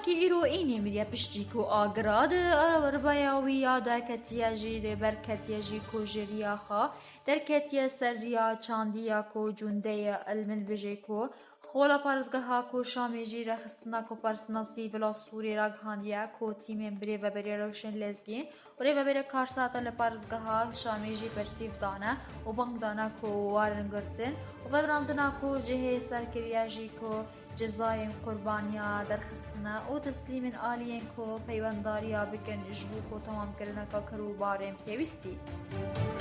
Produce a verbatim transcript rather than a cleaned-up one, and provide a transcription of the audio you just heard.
کی ایرو اینی میریا پشتی کو آگراد ربایاوی یا درکتیا جی ده برکتیا جی کو جریا خا درکتیا سریا چاندیا کو جونده المن بجی کو خولا پارزگاه کو شامی جی رخصتنا کو پرسناسی بلا سوری را گهاندیا کو تیم بری و بری روشن لزگین و ری و بری کار ساعت لپارزگاه شامی جی پرسیف دانه و بانگ دانه کو وارن گرتن و بدراندنا کو جهه سرکریا جی کو جزاین قربانیا درخستنا و تسلیم آلین کو پیونداریا بکن جبو کو تمام کرنا کا کرو بارم پیوستی